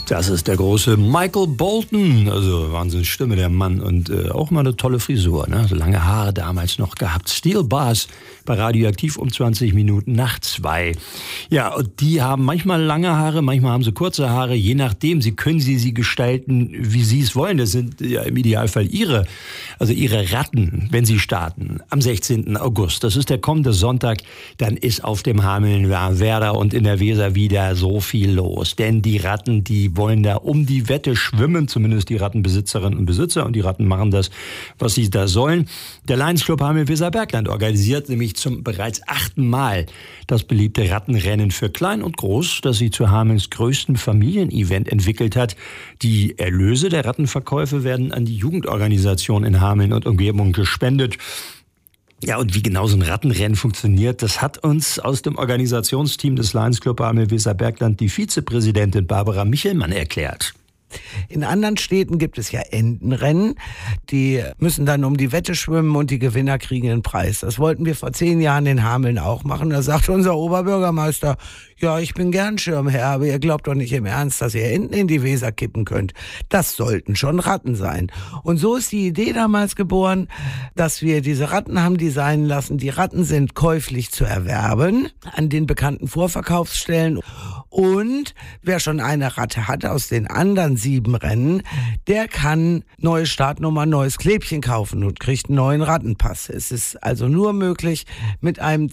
Das ist der große Michael Bolton, also Wahnsinnsstimme der Mann und auch mal eine tolle Frisur, ne? So lange Haare damals noch gehabt. Steel Bars bei Radioaktiv um 20 Minuten nach 2. Ja, und die haben manchmal lange Haare, manchmal haben sie kurze Haare, je nachdem. Sie können sie gestalten, wie sie es wollen. Das sind ja im Idealfall ihre Ratten, wenn sie starten am 16. August. Das ist der kommende Sonntag, dann ist auf dem Hameln-Werder und in der Weser wieder so viel los. Denn die Ratten, die wollen da um die Wette schwimmen, zumindest die Rattenbesitzerinnen und Besitzer. Und die Ratten machen das, was sie da sollen. Der Lions Club Hameln-Weser-Bergland organisiert nämlich zum bereits 8. Mal das beliebte Rattenrennen für Klein und Groß, das sie zu Hamelns größten Familienevent entwickelt hat. Die Erlöse der Rattenverkäufe werden an die Jugendorganisation in Hameln und Umgebung gespendet. Ja, und wie genau so ein Rattenrennen funktioniert, das hat uns aus dem Organisationsteam des Lions Club Hameln-Weser-Bergland die Vizepräsidentin Barbara Michelmann erklärt. In anderen Städten gibt es ja Entenrennen. Die müssen dann um die Wette schwimmen und die Gewinner kriegen einen Preis. Das wollten wir vor 10 Jahren in Hameln auch machen. Da sagte unser Oberbürgermeister, ja, ich bin gern Schirmherr, aber ihr glaubt doch nicht im Ernst, dass ihr Enten in die Weser kippen könnt. Das sollten schon Ratten sein. Und so ist die Idee damals geboren, dass wir diese Ratten haben designen lassen. Die Ratten sind käuflich zu erwerben an den bekannten Vorverkaufsstellen. Und wer schon eine Ratte hat aus den anderen 7 Rennen, der kann neue Startnummer, neues Klebchen kaufen und kriegt einen neuen Rattenpass. Es ist also nur möglich, mit einem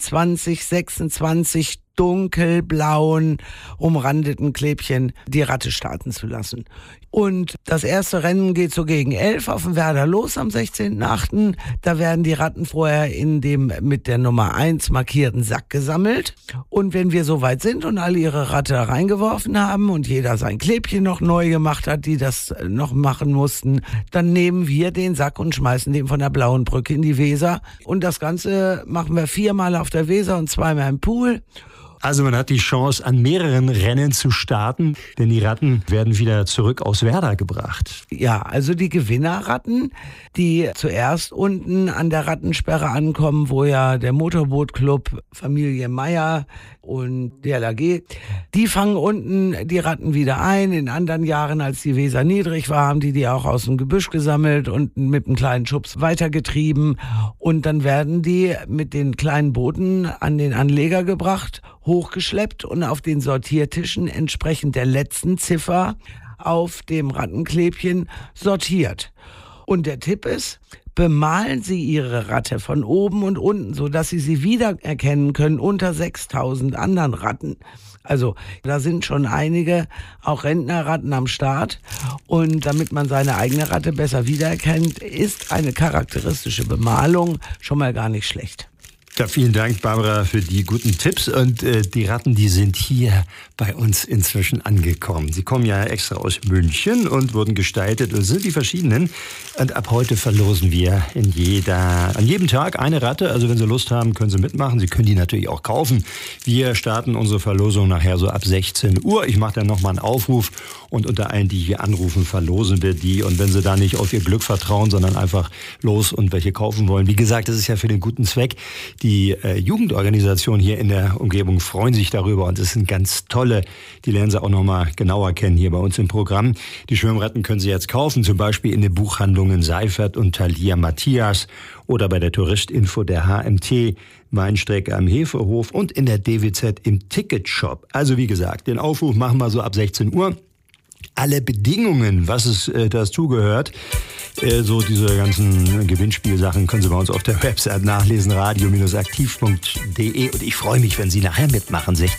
2026 dunkelblauen, umrandeten Klebchen die Ratte starten zu lassen. Und das erste Rennen geht so gegen 11 auf dem Werder los am 16.8. Da werden die Ratten vorher in dem mit der Nummer 1 markierten Sack gesammelt. Und wenn wir soweit sind und alle ihre Ratte reingeworfen haben und jeder sein Klebchen noch neu gemacht hat, die das noch machen mussten, dann nehmen wir den Sack und schmeißen den von der Blauen Brücke in die Weser. Und das Ganze machen wir 4-mal auf der Weser und 2-mal im Pool. Also man hat die Chance, an mehreren Rennen zu starten, denn die Ratten werden wieder zurück aus Werder gebracht. Ja, also die Gewinnerratten, die zuerst unten an der Rattensperre ankommen, wo ja der Motorbootclub Familie Meier und DLRG, die fangen unten die Ratten wieder ein. In anderen Jahren, als die Weser niedrig war, haben die auch aus dem Gebüsch gesammelt und mit einem kleinen Schubs weitergetrieben. Und dann werden die mit den kleinen Booten an den Anleger gebracht, hochgeschleppt und auf den Sortiertischen entsprechend der letzten Ziffer auf dem Rattenklebchen sortiert. Und der Tipp ist, bemalen Sie Ihre Ratte von oben und unten, sodass Sie sie wiedererkennen können unter 6000 anderen Ratten. Also da sind schon einige, auch Rentnerratten am Start. Und damit man seine eigene Ratte besser wiedererkennt, ist eine charakteristische Bemalung schon mal gar nicht schlecht. Ja, vielen Dank, Barbara, für die guten Tipps. Und die Ratten, die sind hier bei uns inzwischen angekommen. Sie kommen ja extra aus München und wurden gestaltet und sind die verschiedenen. Und ab heute verlosen wir an jedem Tag eine Ratte. Also wenn Sie Lust haben, können Sie mitmachen. Sie können die natürlich auch kaufen. Wir starten unsere Verlosung nachher so ab 16 Uhr. Ich mache dann nochmal einen Aufruf und unter allen, die hier anrufen, verlosen wir die. Und wenn Sie da nicht auf Ihr Glück vertrauen, sondern einfach los und welche kaufen wollen. Wie gesagt, das ist ja für den guten Zweck. Die Jugendorganisationen hier in der Umgebung freuen sich darüber und es sind ganz tolle, die lernen Sie auch noch mal genauer kennen hier bei uns im Programm. Die Schwimmratten können Sie jetzt kaufen, zum Beispiel in den Buchhandlungen Seifert und Thalia Matthias oder bei der Touristinfo der HMT, Weinstrecke am Hefehof und in der DWZ im Ticketshop. Also wie gesagt, den Aufruf machen wir so ab 16 Uhr. Alle Bedingungen, was es dazugehört, so diese ganzen Gewinnspielsachen können Sie bei uns auf der Website nachlesen, radio-aktiv.de. Und ich freue mich, wenn Sie nachher mitmachen, 16